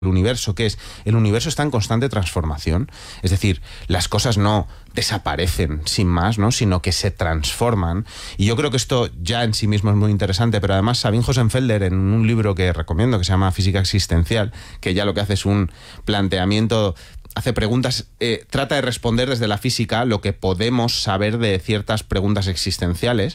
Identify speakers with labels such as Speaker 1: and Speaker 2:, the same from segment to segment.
Speaker 1: universo, ¿qué es? El universo está en constante transformación, es decir, las cosas no desaparecen sin más, ¿no? Sino que se transforman, y yo creo que esto ya en sí mismo es muy interesante, pero además Sabine Hossenfelder, en un libro que recomiendo que se llama Física Existencial, que ya lo que hace es un planteamiento, hace preguntas, trata de responder desde la física lo que podemos saber de ciertas preguntas existenciales,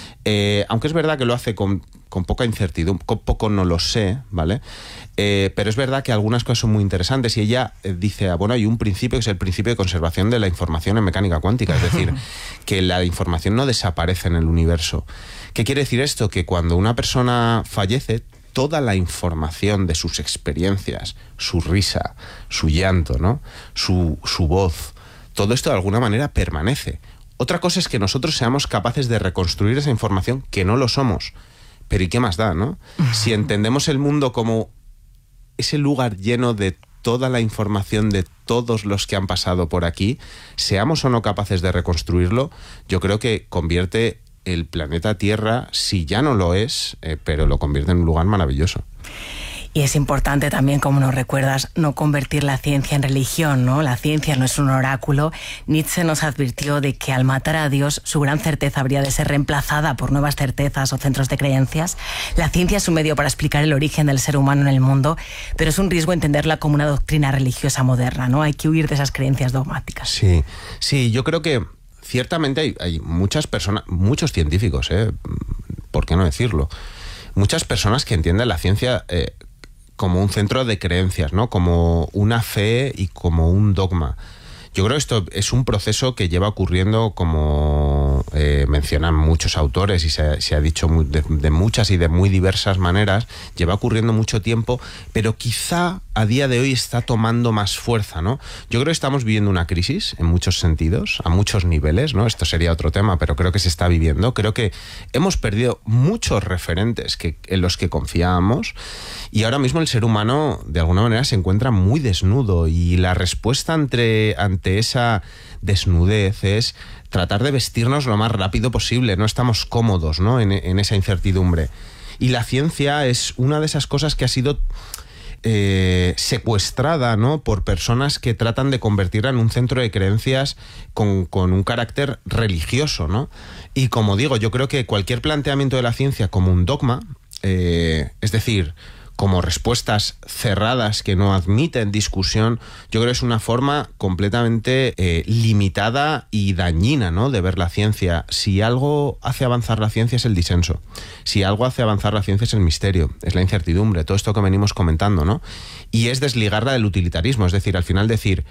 Speaker 1: aunque es verdad que lo hace con poca incertidumbre, con poco no lo sé, ¿vale? Pero es verdad que algunas cosas son muy interesantes, y ella dice, bueno, hay un principio que es el principio de conservación de la información en mecánica cuántica, es decir, que la información no desaparece en el universo. ¿Qué quiere decir esto? Que cuando una persona fallece, toda la información de sus experiencias, su risa, su llanto, ¿no? Su voz, todo esto de alguna manera permanece. Otra cosa es que nosotros seamos capaces de reconstruir esa información, que no lo somos. Pero ¿y qué más da, no? Si entendemos el mundo como ese lugar lleno de toda la información de todos los que han pasado por aquí, seamos o no capaces de reconstruirlo, yo creo que convierte el planeta Tierra, si ya no lo es, pero lo convierte en un lugar maravilloso.
Speaker 2: Y es importante también, como nos recuerdas, no convertir la ciencia en religión, ¿no? La ciencia no es un oráculo. Nietzsche nos advirtió de que al matar a Dios, su gran certeza habría de ser reemplazada por nuevas certezas o centros de creencias. La ciencia es un medio para explicar el origen del ser humano en el mundo, pero es un riesgo entenderla como una doctrina religiosa moderna, ¿no? Hay que huir de esas creencias dogmáticas.
Speaker 1: Sí, yo creo que ciertamente hay muchas personas, muchos científicos, ¿por qué no decirlo? Muchas personas que entienden la ciencia como un centro de creencias, ¿no? Como una fe y como un dogma. Yo creo que esto es un proceso que lleva ocurriendo, como mencionan muchos autores y se ha dicho de muchas y de muy diversas maneras, lleva ocurriendo mucho tiempo, pero quizá a día de hoy está tomando más fuerza, ¿no? Yo creo que estamos viviendo una crisis en muchos sentidos, a muchos niveles, ¿no? Esto sería otro tema, pero creo que se está viviendo. Creo que hemos perdido muchos referentes en los que confiábamos, y ahora mismo el ser humano de alguna manera se encuentra muy desnudo, y la respuesta ante esa desnudez es tratar de vestirnos lo más rápido posible. No estamos cómodos, ¿no? en esa incertidumbre. Y la ciencia es una de esas cosas que ha sido secuestrada, ¿no? Por personas que tratan de convertirla en un centro de creencias con un carácter religioso, ¿no? Y como digo, yo creo que cualquier planteamiento de la ciencia como un dogma, es decir, como respuestas cerradas que no admiten discusión, yo creo que es una forma completamente limitada y dañina, ¿no? De ver la ciencia. Si algo hace avanzar la ciencia es el disenso. Si algo hace avanzar la ciencia es el misterio, es la incertidumbre, todo esto que venimos comentando, ¿no? Y es desligarla del utilitarismo, es decir, al final decir,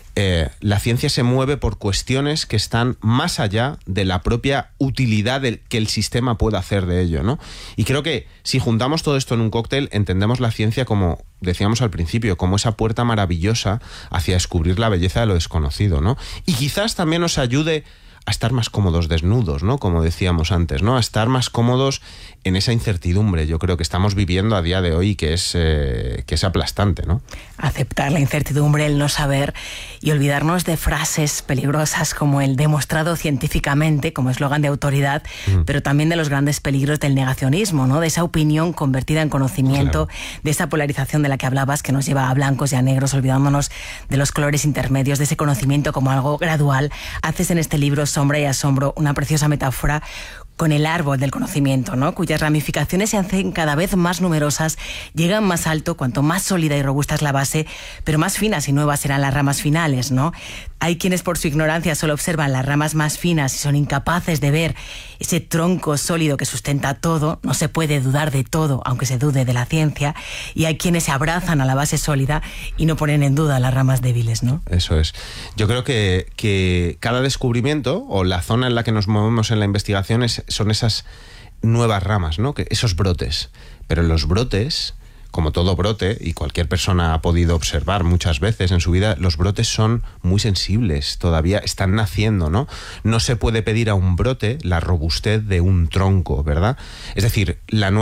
Speaker 1: la ciencia se mueve por cuestiones que están más allá de la propia utilidad que el sistema pueda hacer de ello, ¿no? Y creo que si juntamos todo esto en un cóctel, entendemos la ciencia, como decíamos al principio, como esa puerta maravillosa hacia descubrir la belleza de lo desconocido, ¿no? Y quizás también nos ayude a estar más cómodos desnudos, ¿no? Como decíamos antes, ¿no? A estar más cómodos en esa incertidumbre, yo creo que estamos viviendo a día de hoy, que es aplastante, ¿no?
Speaker 2: Aceptar la incertidumbre, el no saber, y olvidarnos de frases peligrosas como el demostrado científicamente, como eslogan de autoridad, pero también de los grandes peligros del negacionismo, ¿no? De esa opinión convertida en conocimiento, claro, de esa polarización de la que hablabas, que nos lleva a blancos y a negros, olvidándonos de los colores intermedios, de ese conocimiento como algo gradual. Haces en este libro, Sombra y Asombro, una preciosa metáfora con el árbol del conocimiento, ¿no? Cuyas ramificaciones se hacen cada vez más numerosas, llegan más alto cuanto más sólida y robusta es la base, pero más finas y nuevas serán las ramas finales, ¿no? Hay quienes por su ignorancia solo observan las ramas más finas y son incapaces de ver ese tronco sólido que sustenta todo. No se puede dudar de todo, aunque se dude de la ciencia, y hay quienes se abrazan a la base sólida y no ponen en duda las ramas débiles, ¿no?
Speaker 1: Eso es. Yo creo que cada descubrimiento, o la zona en la que nos movemos en la investigación, son esas nuevas ramas, ¿no? Esos brotes. Pero los brotes, como todo brote, y cualquier persona ha podido observar muchas veces en su vida, los brotes son muy sensibles, todavía están naciendo, ¿no? No se puede pedir a un brote la robustez de un tronco, ¿verdad? Es decir,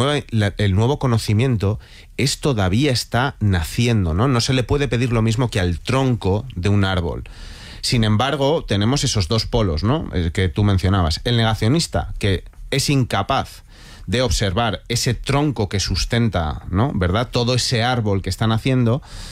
Speaker 1: el nuevo conocimiento todavía está naciendo, ¿no? No se le puede pedir lo mismo que al tronco de un árbol. Sin embargo, tenemos esos dos polos, ¿no? Que tú mencionabas. El negacionista, que es incapaz de observar ese tronco que sustenta, ¿no?, ¿verdad?, todo ese árbol que están haciendo,